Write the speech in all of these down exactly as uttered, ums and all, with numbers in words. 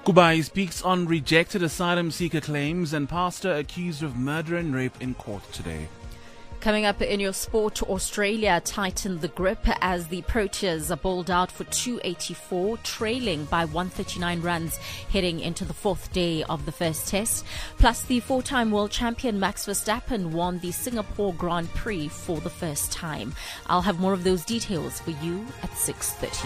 Kubai speaks on rejected asylum seeker claims and pastor accused of murder and rape in court today. Coming up in your sport, Australia tightened the grip as the Proteas are bowled out for two eighty-four, trailing by one thirty-nine runs heading into the fourth day of the first test. Plus, the four-time world champion Max Verstappen won the Singapore Grand Prix for the first time. I'll have more of those details for you at six thirty.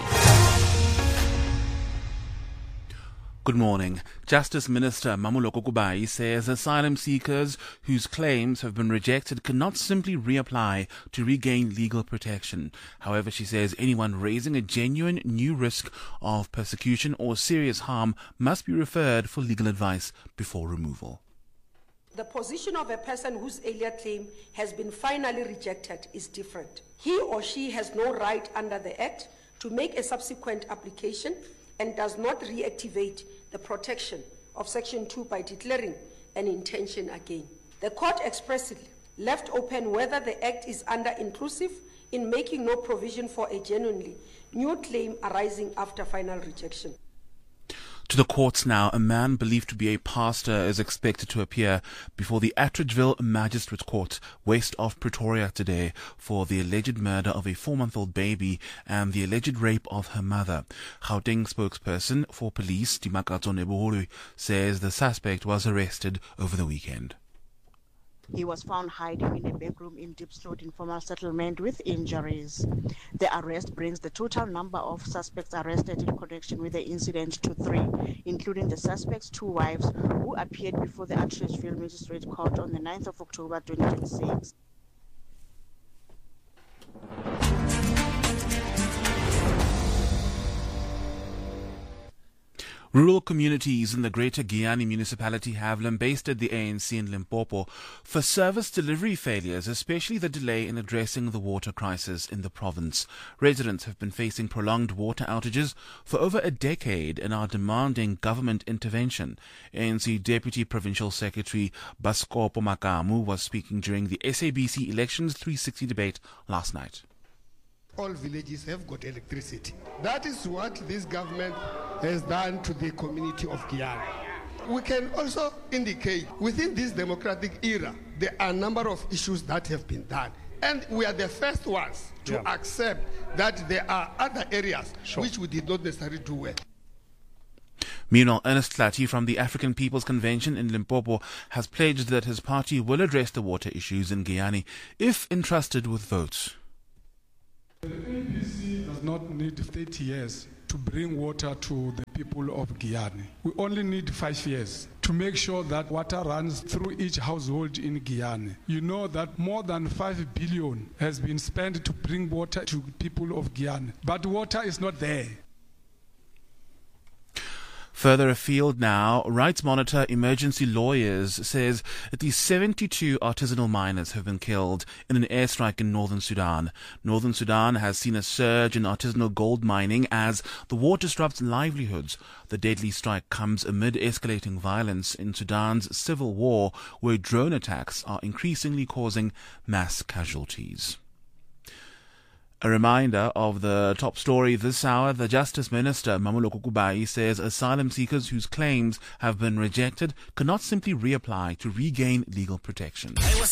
Good morning. Justice Minister Mamoloko Kubai says asylum seekers whose claims have been rejected cannot simply reapply to regain legal protection. However, she says anyone raising a genuine new risk of persecution or serious harm must be referred for legal advice before removal. The position of a person whose earlier claim has been finally rejected is different. He or she has no right under the Act to make a subsequent application and does not reactivate the protection of Section two by declaring an intention again. The court expressly left open whether the Act is under-inclusive in making no provision for a genuinely new claim arising after final rejection. To the courts now, a man believed to be a pastor is expected to appear before the Atteridgeville Magistrate Court west of Pretoria today for the alleged murder of a four-month-old baby and the alleged rape of her mother. Gauteng spokesperson for police, Dimakatso Neboholo, says the suspect was arrested over the weekend. He was found hiding in a bedroom in Diepsloot informal settlement with injuries. The arrest brings the total number of suspects arrested in connection with the incident to three, including the suspect's two wives who appeared before the Atteridgeville Magistrate Court on the ninth of October twenty twenty-six. Rural communities in the Greater Giyani municipality have lambasted the A N C in Limpopo for service delivery failures, especially the delay in addressing the water crisis in the province. Residents have been facing prolonged water outages for over a decade and are demanding government intervention. A N C Deputy Provincial Secretary Baskopo Makamu was speaking during the S A B C Elections three sixty debate last night. All villages have got electricity. That is what this government has done to the community of Giyani. We can also indicate within this democratic era, there are a number of issues that have been done. And we are the first ones to yeah. accept that there are other areas sure. which we did not necessarily do well. Meanwhile, Ernest Tlati from the African People's Convention in Limpopo has pledged that his party will address the water issues in Giyani if entrusted with votes. The A B C does not need thirty years to bring water to the people of Giyani. We only need five years to make sure that water runs through each household in Giyani. You know that more than five billion has been spent to bring water to people of Giyani, but water is not there. Further afield now, Rights Monitor Emergency Lawyers says at least seventy-two artisanal miners have been killed in an airstrike in northern Sudan. Northern Sudan has seen a surge in artisanal gold mining as the war disrupts livelihoods. The deadly strike comes amid escalating violence in Sudan's civil war, where drone attacks are increasingly causing mass casualties. A reminder of the top story this hour. The Justice Minister, Mamoloko Kubai, says asylum seekers whose claims have been rejected cannot simply reapply to regain legal protection.